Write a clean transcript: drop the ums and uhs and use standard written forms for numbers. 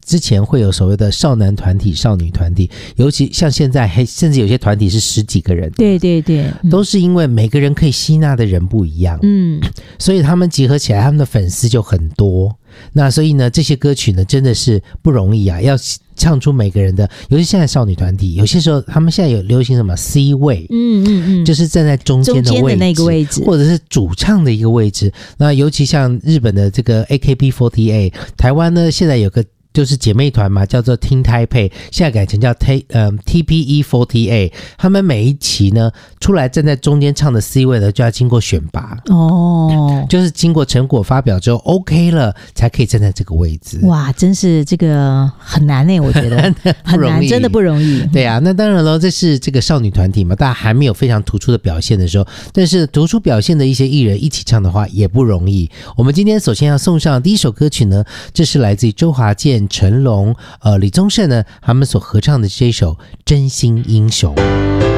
之前会有所谓的少男团体、少女团体，尤其像现在甚至有些团体是10几个人， 对对对， 都是因为每个人可以吸纳的人不一样，所以他们结合起来，他们的粉丝就很多。那所以呢，这些歌曲呢真的是不容易啊，要唱出每个人的，尤其现在少女团体，有些时候他们现在有流行什么 C 位，就是站在中间的位置， 那个位置， 或者是主唱的一个位置。那尤其像日本的这个 AKB48， 台湾呢现在有个就是姐妹团嘛，叫做 Team Taipei， 现在改成叫TPE48， 他们每一期呢出来站在中间唱的 C 位呢就要经过选拔就是经过成果发表之后 OK 了才可以站在这个位置。 哇，真是这个很难耶，我觉得很难，真的不容易。 对啊，那当然了，这是这个少女团体嘛，大家还没有非常突出的表现的时候，但是突出表现的一些艺人一起唱的话也不容易。我们今天首先要送上第一首歌曲呢，这是来自于周华健、成龙、李宗盛呢他们所合唱的这一首《真心英雄》。